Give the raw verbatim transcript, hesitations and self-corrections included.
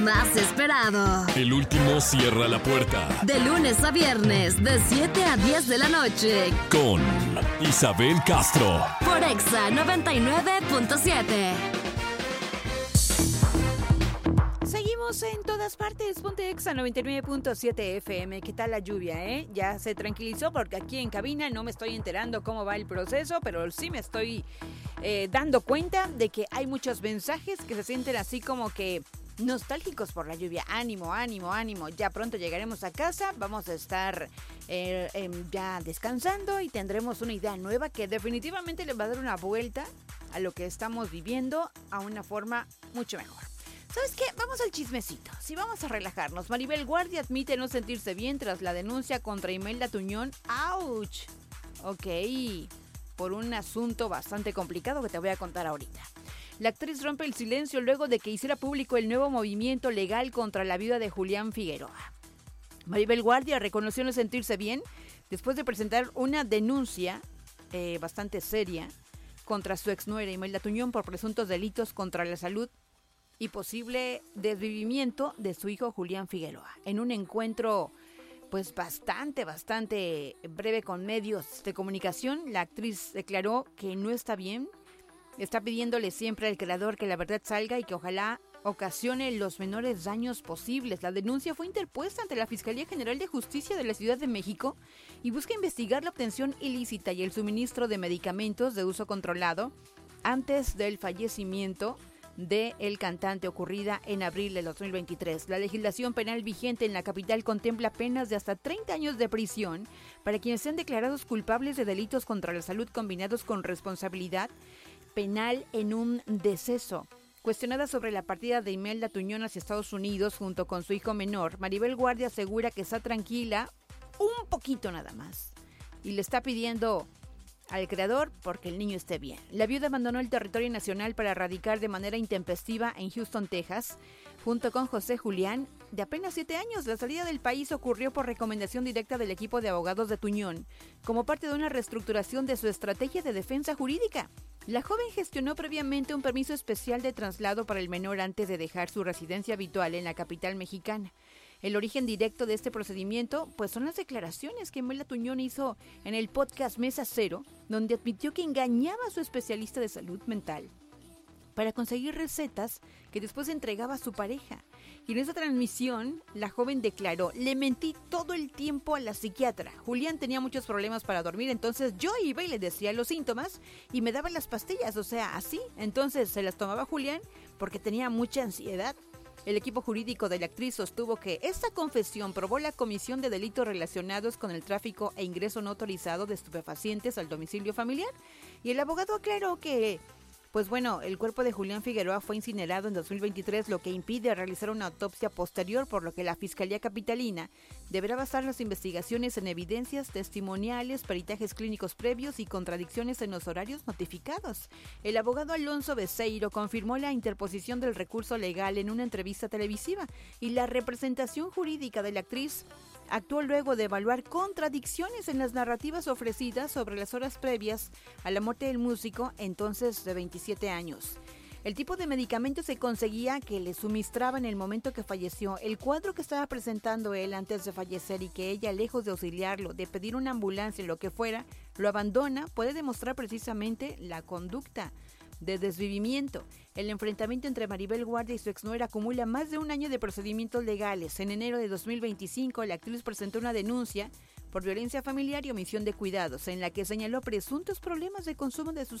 Más esperado. El último cierra la puerta. De lunes a viernes, de siete a diez de la noche. Con Isabel Castro. Por Exa noventa y nueve punto siete. Seguimos en todas partes. Ponte Exa noventa y nueve punto siete F M. ¿Qué tal la lluvia, eh? Ya se tranquilizó porque aquí en cabina no me estoy enterando cómo va el proceso, pero sí me estoy eh, dando cuenta de que hay muchos mensajes que se sienten así como que nostálgicos por la lluvia. Ánimo, ánimo, ánimo. Ya pronto llegaremos a casa. Vamos a estar eh, eh, ya descansando y tendremos una idea nueva que definitivamente le va a dar una vuelta a lo que estamos viviendo a una forma mucho mejor. ¿Sabes qué? Vamos al chismecito. Sí, vamos a relajarnos. Maribel Guardia admite no sentirse bien tras la denuncia contra Imelda Tuñón. ¡Auch! Ok, por un asunto bastante complicado que te voy a contar ahorita. La actriz rompe el silencio luego de que hiciera público el nuevo movimiento legal contra la viuda de Julián Figueroa. Maribel Guardia reconoció no sentirse bien después de presentar una denuncia eh, bastante seria contra su exnuera Imelda Tuñón por presuntos delitos contra la salud y posible desvivimiento de su hijo Julián Figueroa. En un encuentro pues bastante, bastante breve con medios de comunicación, la actriz declaró que no está bien. Está pidiéndole siempre al creador que la verdad salga y que ojalá ocasione los menores daños posibles. La denuncia fue interpuesta ante la Fiscalía General de Justicia de la Ciudad de México y busca investigar la obtención ilícita y el suministro de medicamentos de uso controlado antes del fallecimiento del cantante ocurrida en abril del dos mil veintitrés. La legislación penal vigente en la capital contempla penas de hasta treinta años de prisión para quienes sean declarados culpables de delitos contra la salud combinados con responsabilidad penal en un deceso. Cuestionada sobre la partida de Imelda Tuñón hacia Estados Unidos junto con su hijo menor, Maribel Guardia asegura que está tranquila un poquito nada más y le está pidiendo al creador porque el niño esté bien. La viuda abandonó el territorio nacional para radicar de manera intempestiva en Houston, Texas, junto con José Julián, de apenas siete años. La salida del país ocurrió por recomendación directa del equipo de abogados de Tuñón, como parte de una reestructuración de su estrategia de defensa jurídica. La joven gestionó previamente un permiso especial de traslado para el menor antes de dejar su residencia habitual en la capital mexicana. El origen directo de este procedimiento pues son las declaraciones que Imelda Tuñón hizo en el podcast Mesa Cero, donde admitió que engañaba a su especialista de salud mental para conseguir recetas que después entregaba a su pareja. Y en esa transmisión, la joven declaró: le mentí todo el tiempo a la psiquiatra. Julián tenía muchos problemas para dormir, entonces yo iba y le decía los síntomas y me daba las pastillas, o sea, así. Entonces se las tomaba Julián porque tenía mucha ansiedad. El equipo jurídico de la actriz sostuvo que esta confesión probó la comisión de delitos relacionados con el tráfico e ingreso no autorizado de estupefacientes al domicilio familiar. Y el abogado aclaró que, pues bueno, el cuerpo de Julián Figueroa fue incinerado en dos mil veintitrés, lo que impide realizar una autopsia posterior, por lo que la Fiscalía Capitalina deberá basar las investigaciones en evidencias testimoniales, peritajes clínicos previos y contradicciones en los horarios notificados. El abogado Alonso Beceiro confirmó la interposición del recurso legal en una entrevista televisiva y la representación jurídica de la actriz actuó luego de evaluar contradicciones en las narrativas ofrecidas sobre las horas previas a la muerte del músico, entonces de veintisiete años. El tipo de medicamento se conseguía que le suministraba en el momento que falleció, el cuadro que estaba presentando él antes de fallecer y que ella, lejos de auxiliarlo, de pedir una ambulancia, lo que fuera, lo abandona, puede demostrar precisamente la conducta de desvivimiento. El enfrentamiento entre Maribel Guardia y su exnuera acumula más de un año de procedimientos legales. En enero de dos mil veinticinco, la actriz presentó una denuncia por violencia familiar y omisión de cuidados, en la que señaló presuntos problemas de consumo de sustancias